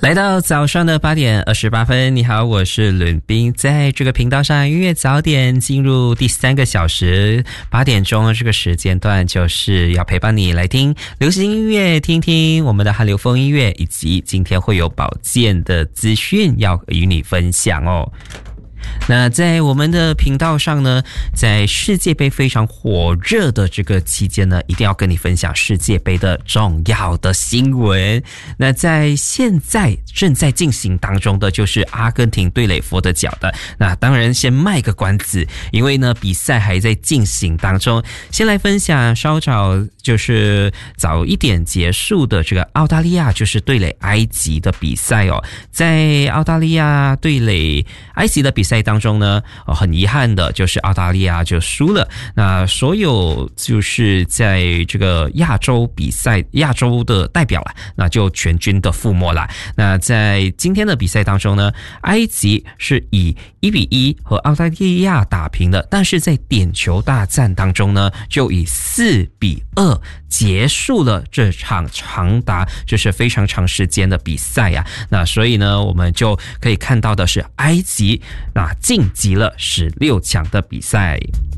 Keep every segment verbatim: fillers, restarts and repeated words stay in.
来到早上的八点二十八分，你好，我是伦斌，在这个频道上音乐早点进入第三个小时，八点钟这个时间段就是要陪伴你来听流行音乐，听听我们的韩流风音乐，以及今天会有保健的资讯要与你分享哦。那在我们的频道上呢，在世界杯非常火热的这个期间呢，一定要跟你分享世界杯的重要的新闻。那在现在正在进行当中的就是阿根廷对垒佛得角的，那当然先卖个关子，因为呢比赛还在进行当中。先来分享稍早就是早一点结束的这个澳大利亚就是对垒埃及的比赛哦。在澳大利亚对垒埃及的比赛当中呢，呃，很遗憾的就是澳大利亚就输了。那所有就是在这个亚洲比赛亚洲的代表啦，那就全军的覆没啦。那在今天的比赛当中呢，埃及是以一比一和澳大利亚打平的，但是在点球大战当中呢，就以四比二结束了这场长达就是非常长时间的比赛呀、啊。那所以呢，我们就可以看到的是埃及那晋级了十六强的比赛。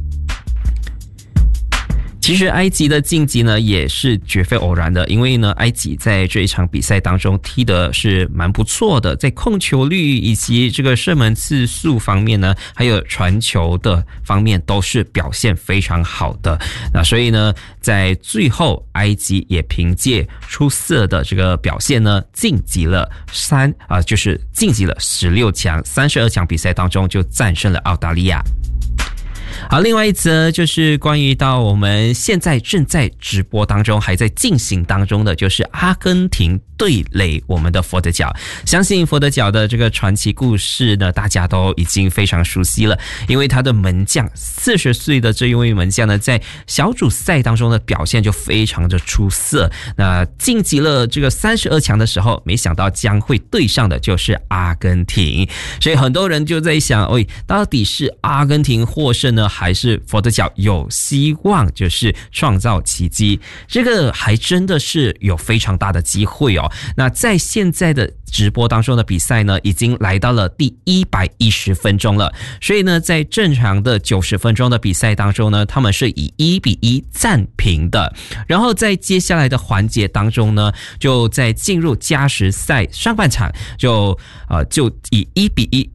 其实埃及的晋级呢也是绝非偶然的，因为呢埃及在这一场比赛当中踢的是蛮不错的，在控球率以及这个射门次数方面呢，还有传球的方面都是表现非常好的。那所以呢在最后埃及也凭借出色的这个表现呢晋级了三啊、呃，就是晋级了十六强，三十二强比赛当中就战胜了澳大利亚。好，另外一则就是关于到我们现在正在直播当中还在进行当中的就是阿根廷对垒我们的佛得角。相信佛得角的这个传奇故事呢大家都已经非常熟悉了，因为他的门将四十岁的这一位门将呢在小组赛当中的表现就非常的出色。那晋级了这个三十二强的时候，没想到将会对上的就是阿根廷，所以很多人就在想，喂，到底是阿根廷获胜呢，还是佛得角有希望就是创造奇迹？这个还真的是有非常大的机会哦。那在现在的直播当中的比赛呢，已经来到了第一百一十分钟了，所以呢，在正常的九十分钟的比赛当中呢，他们是以一比一战平的。然后在接下来的环节当中呢，就在进入加时赛上半场就呃就以一比一